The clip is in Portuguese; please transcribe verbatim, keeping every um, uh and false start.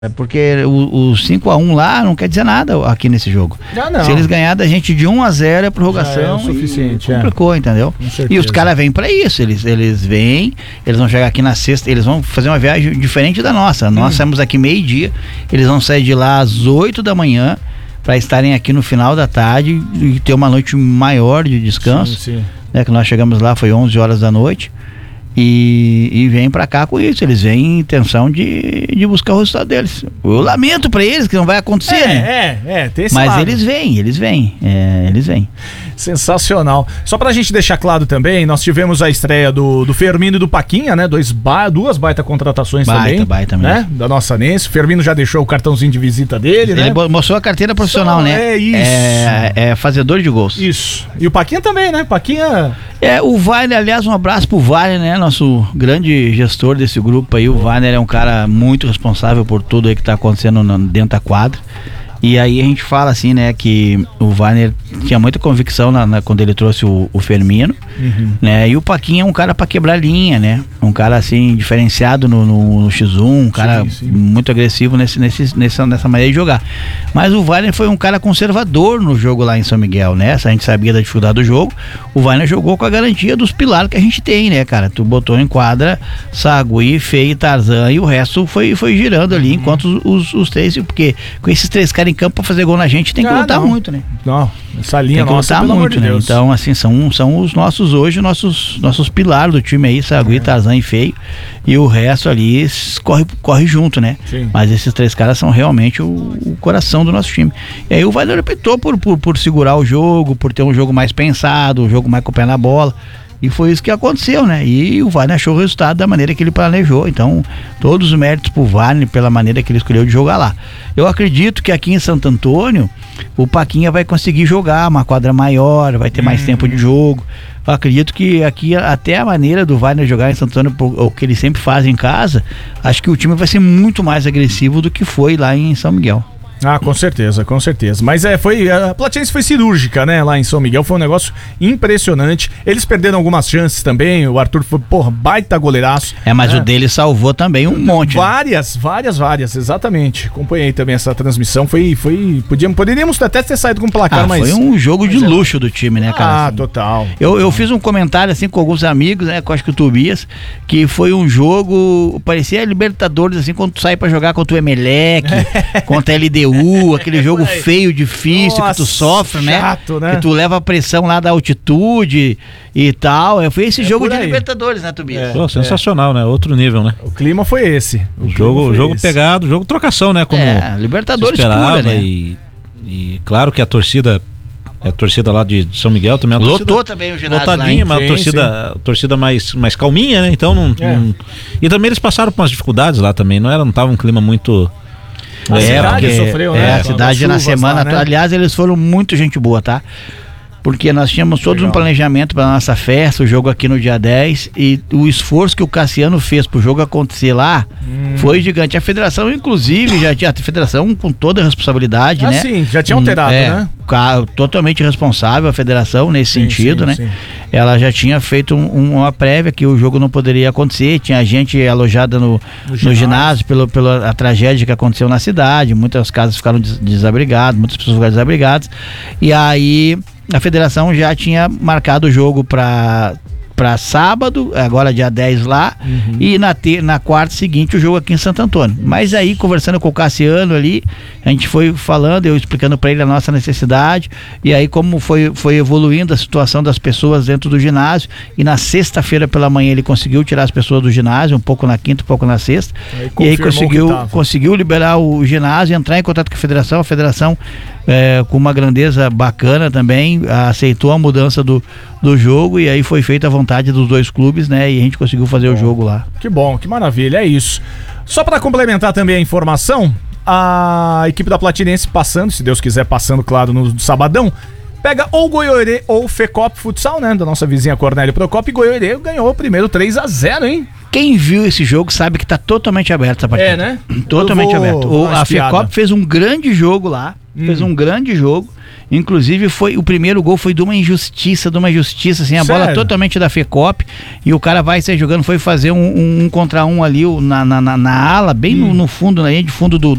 É porque o, o cinco a um lá não quer dizer nada aqui nesse jogo. Ah, não. Se eles ganhar da gente de um a zero é prorrogação. Já é o suficiente, complicou, é. entendeu? E os caras vêm pra isso, eles, eles vêm, eles vão chegar aqui na sexta, eles vão fazer uma viagem diferente da nossa. Nós hum. saímos aqui meio-dia, eles vão sair de lá às oito da manhã para estarem aqui no final da tarde e ter uma noite maior de descanso. Sim, sim. Né, que nós chegamos lá, foi onze horas da noite. E, e vem pra cá com isso, eles vêm em intenção de, de buscar o resultado deles. Eu lamento pra eles que não vai acontecer, é, né? É, é, tem esse Mas lado. eles vêm, eles vêm, é, eles vêm. Sensacional. Só pra gente deixar claro também, nós tivemos a estreia do, do Firmino e do Paquinha, né? Dois ba, duas baita contratações baita, também. Baita, né? Da nossa Nense. O Firmino já deixou o cartãozinho de visita dele, ele né? Ele mostrou a carteira profissional, Só, né? É isso. É, é fazedor de gols. Isso. E o Paquinha também, né? Paquinha... É, o Wagner, aliás, um abraço pro Wagner, né? Nosso grande gestor desse grupo aí. O Wagner é um cara muito responsável por tudo aí que tá acontecendo no, dentro da quadra. E aí a gente fala assim, né, que o Wagner tinha muita convicção na, na, quando ele trouxe o, o Firmino, uhum. né, e o Paquinha é um cara pra quebrar linha, né, um cara assim, diferenciado no, no, no xis um, um cara sim, sim. muito agressivo nesse, nesse, nessa, nessa maneira de jogar. Mas o Wagner foi um cara conservador no jogo lá em São Miguel, né, a gente sabia da dificuldade do jogo, o Wagner jogou com a garantia dos pilares que a gente tem, né, cara, tu botou em quadra Sagui, Fei, Tarzan e o resto foi, foi girando ali, uhum. enquanto os, os, os três, porque com esses três caras em campo pra fazer gol na gente tem que ah, lutar não. muito, né? Não, essa linha tem que nossa, lutar pelo muito, amor de né? Deus. Então, assim, são, são os nossos hoje, nossos, nossos pilares do time aí, Sagui, é. Tarzan e Feio, e o resto ali corre, corre junto, né? Sim. Mas esses três caras são realmente o, o coração do nosso time. E aí o Wagner optou por, por, por segurar o jogo, por ter um jogo mais pensado, um jogo mais com o pé na bola. E foi isso que aconteceu, né? E o Wagner achou o resultado da maneira que ele planejou. Então, todos os méritos pro Wagner pela maneira que ele escolheu de jogar lá. Eu acredito que aqui em Santo Antônio, o Paquinha vai conseguir jogar uma quadra maior, vai ter mais hum. tempo de jogo. Eu acredito que aqui, até a maneira do Wagner jogar em Santo Antônio, o que ele sempre faz em casa, acho que o time vai ser muito mais agressivo do que foi lá em São Miguel. Ah, com certeza, com certeza. Mas é, foi. A Platense foi cirúrgica, né? Lá em São Miguel. Foi um negócio impressionante. Eles perderam algumas chances também. O Arthur foi, porra, baita goleiraço. É, mas é. o dele salvou também um monte. Várias, né? várias, várias, exatamente. Acompanhei também essa transmissão. Foi. foi podíamos, poderíamos até ter saído com o placar, ah, mas. Foi um jogo de é... luxo do time, né, cara? Ah, assim. total. Eu, eu fiz um comentário assim com alguns amigos, né? Com acho que o Tobias, que foi um jogo. Parecia Libertadores, assim, quando tu sai pra jogar contra o Emelec, contra a L D U, aquele jogo. Jogo feio, difícil, Nossa, que tu sofre, chato, né? né? Que tu leva a pressão lá da altitude e tal. Foi esse é jogo de Libertadores, né, Tobias? É, Pô, sensacional, é. né? Outro nível, né? O clima foi esse. O, o jogo, foi jogo esse. pegado, jogo trocação, né? Como é, Libertadores esperava, pura, né? E, e claro que a torcida, a torcida lá de São Miguel também. A Lotou torcida, também o ginásio lotadinha, lá, mas a torcida, torcida mais, mais calminha, né? Então não, é. não... E também eles passaram por umas dificuldades lá também. Não era, não tava um clima muito... A é, cidade porque, sofreu, é, né? a cidade na semana, lá, né? Aliás, eles foram muito gente boa, tá? Porque nós tínhamos todos Legal. um planejamento para nossa festa, o jogo aqui no dia dez, e o esforço que o Cassiano fez pro jogo acontecer lá hum. foi gigante. A federação, inclusive, já tinha a federação com toda a responsabilidade, ah, né? Sim, já tinha alterado, é, né? Totalmente responsável a federação nesse sim, sentido, sim, né? Sim. Ela já tinha feito um, uma prévia que o jogo não poderia acontecer, tinha gente alojada no, no, no ginásio, ginásio pelo, pela a tragédia que aconteceu na cidade, muitas casas ficaram des, desabrigadas, muitas pessoas ficaram desabrigadas, e aí a federação já tinha marcado o jogo para para sábado, agora dia dez lá, uhum. e na, te, na quarta seguinte o jogo aqui em Santo Antônio. Mas aí, conversando com o Cassiano ali, a gente foi falando, eu explicando para ele a nossa necessidade, e aí como foi, foi evoluindo a situação das pessoas dentro do ginásio, e na sexta-feira pela manhã ele conseguiu tirar as pessoas do ginásio, um pouco na quinta, um pouco na sexta, aí e aí conseguiu, conseguiu liberar o ginásio, entrar em contato com a federação, a federação é, com uma grandeza bacana também, aceitou a mudança do, do jogo, e aí foi feita a vontade dos dois clubes, né? E a gente conseguiu fazer bom. o jogo lá. Que bom, que maravilha, é isso. Só para complementar também a informação, a equipe da Platinense passando, se Deus quiser, passando, claro, no sabadão, pega ou Goiorê ou Fecop Futsal, né? Da nossa vizinha Cornélio Procópio, e Goiorê ganhou o primeiro três a zero, hein? Quem viu esse jogo sabe que tá totalmente aberto essa partida. É, né? Totalmente aberto. O, a Fecop fez um grande jogo lá. Hum. Fez um grande jogo. Inclusive, foi o primeiro gol foi de uma injustiça, de uma injustiça, assim, a Sério? bola totalmente da FECOP, e o cara vai sair jogando, foi fazer um, um, um contra um ali na, na, na, na ala, bem hum. no, no fundo, na linha de fundo do,